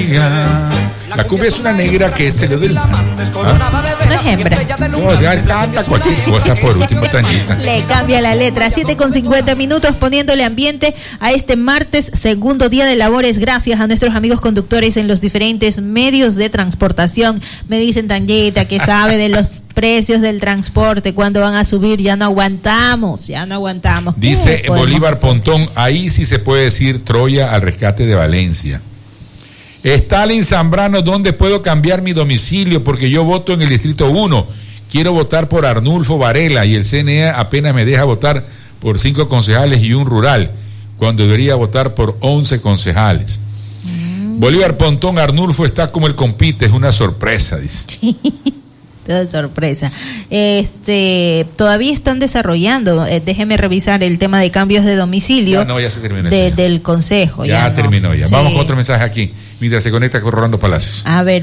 amiga. La cumbia es una negra que se le del pan. No es hembra. No, ya canta cualquier cosa por último, Tañita. Le cambia la letra. 7:50 poniéndole ambiente a este martes, segundo día de labores. Gracias a nuestros amigos conductores en los diferentes medios de transportación. Me dicen, Tañita, que sabe de los precios del transporte, cuando van a subir. Ya no aguantamos. Dice Bolívar Pontón, ahí sí se puede decir Troya al rescate de Valencia. Stalin Zambrano, ¿dónde puedo cambiar mi domicilio? Porque yo voto en el distrito 1. Quiero votar por Arnulfo Varela y el CNE apenas me deja votar por 5 concejales y un rural, cuando debería votar por 11 concejales. Bolívar Pontón, Arnulfo está como el compite, es una sorpresa, dice. Todo sorpresa. Todavía están desarrollando, déjeme revisar el tema de cambios de domicilio. Ya se terminó del consejo. Ya terminó. Sí. Vamos con otro mensaje aquí, mientras se conecta con Rolando Palacios. A ver,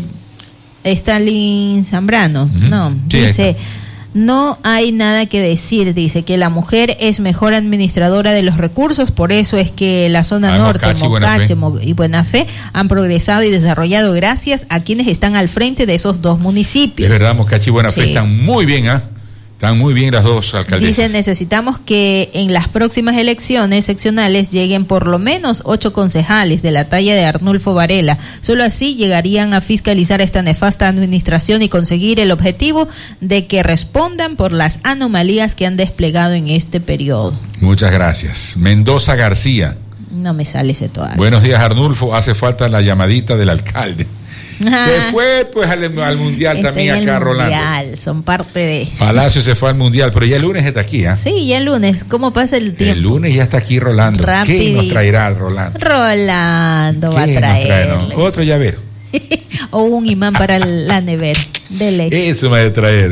Stalin Zambrano, Sí, dice, no hay nada que decir, dice que la mujer es mejor administradora de los recursos, por eso es que la zona norte, Mocache y Buena Fe han progresado y desarrollado gracias a quienes están al frente de esos dos municipios. Es verdad, Mocache y Buena Fe están muy bien, están muy bien las dos alcaldesas. Dice, necesitamos que en las próximas elecciones seccionales lleguen por lo menos 8 concejales de la talla de Arnulfo Varela. Solo así llegarían a fiscalizar esta nefasta administración y conseguir el objetivo de que respondan por las anomalías que han desplegado en este periodo. Muchas gracias. Mendoza García. No me sale ese todavía. Buenos días, Arnulfo. Hace falta la llamadita del alcalde. Se fue pues al mundial también acá, Rolando. Son parte de... Palacio se fue al mundial, pero ya el lunes está aquí, Sí, ya el lunes. ¿Cómo pasa el tiempo? El lunes ya está aquí Rolando. Rápido. ¿Qué nos traerá Rolando? Rolando va a traer. Otro llavero. O un imán para la nevera. Eso me debe traer.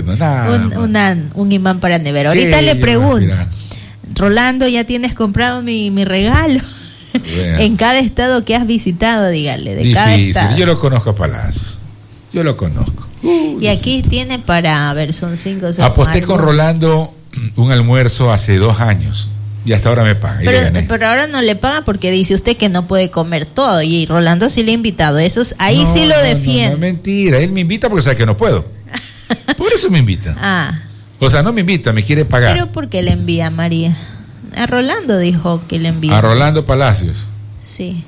Un imán para nevera. Ahorita le pregunto. Rolando, ¿ya tienes comprado mi regalo? Bueno. En cada estado que has visitado, dígale, de difícil. Cada estado. Yo lo conozco a Palacios. Yo lo conozco. Y aquí tiene para, son 5 o Aposté con Rolando un almuerzo hace 2 años y hasta ahora me paga. Pero ahora no le paga porque dice usted que no puede comer todo y Rolando sí le ha invitado. Eso ahí sí lo defiende. No, mentira. Él me invita porque sabe que no puedo. Por eso me invita. O sea, no me invita, me quiere pagar. Pero ¿por qué le envía, María? A Rolando dijo que le envía. A Rolando Palacios. Sí.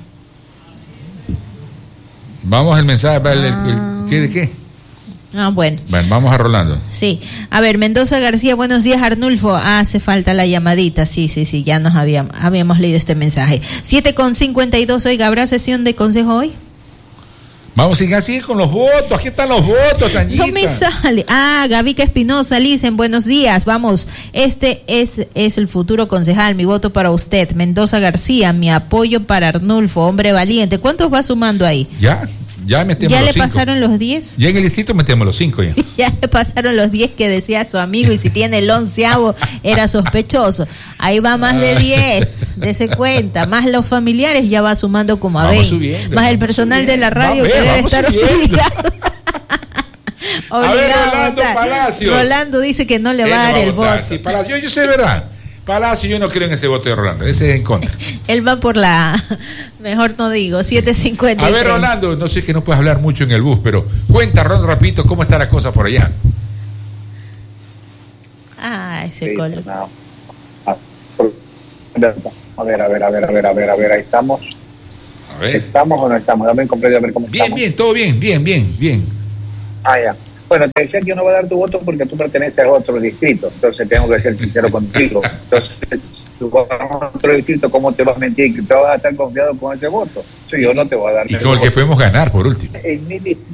Vamos al mensaje. ¿De qué? Bueno. Vamos a Rolando. Sí. A ver, Mendoza García, buenos días, Arnulfo. Hace falta la llamadita. Sí. Ya nos habíamos leído este mensaje. 7:52. Oiga, ¿habrá sesión de consejo hoy? Vamos a seguir con los votos. Aquí están los votos, Tañita. No me sale. Gavica Espinosa, dicen, buenos días. Vamos, este es el futuro concejal. Mi voto para usted. Mendoza García, mi apoyo para Arnulfo, hombre valiente. ¿Cuántos va sumando ahí? Ya metemos los 5. ¿Ya le 5. pasaron los 10? Ya en el distrito metemos los 5 ya. Ya le pasaron los 10 que decía su amigo y si tiene el 11avo era sospechoso. Ahí va más de 10, dése cuenta. Más los familiares ya va sumando como a 20. Subiendo, más el personal de la radio que debe estar obligado. A ver, Rolando Palacios. Rolando dice que no le va a dar el voto. Sí, Palacios, yo sé, ¿verdad? Palacio, yo no creo en ese voto de Rolando, ese es en contra. Él va por mejor no digo, 7:50. A ver, Rolando, no sé que no puedes hablar mucho en el bus, pero cuenta, Ron, rapidito, ¿cómo está la cosa por allá? Ese color. A ver, ahí estamos. A ver. ¿Estamos o no estamos? Dame completo a ver cómo estamos. Bien, todo bien. Ya. Bueno, te decía que yo no voy a dar tu voto porque tú perteneces a otro distrito, entonces tengo que ser sincero contigo. Entonces, tú vas a otro distrito, ¿cómo te vas a mentir? ¿Que te vas a estar confiado con ese voto? Yo no te voy a dar. Y con el que podemos ganar, por último. En mi distrito